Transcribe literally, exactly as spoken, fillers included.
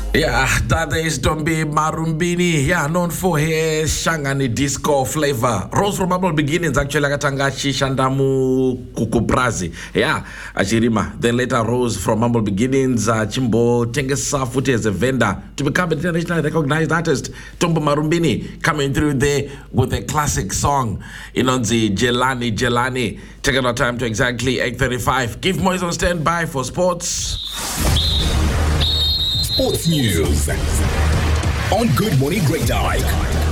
Yeah, that is Dombi Marumbini. Yeah, known for her Shangani disco flavor. Rose from Humble Beginnings actually akatanga Shishandamu Kukuprazi. Yeah, Achirima. Then later Rose from Humble Beginnings, uh, Chimbo Tengesa Futi as a vendor to become an internationally recognized artist. Tombo Marumbini coming through there with a classic song. Inonzi Jelani Jelani. Taking our time to exactly eight thirty-five. Give Moise on standby for sports. Sports News on Good Morning Great Eye.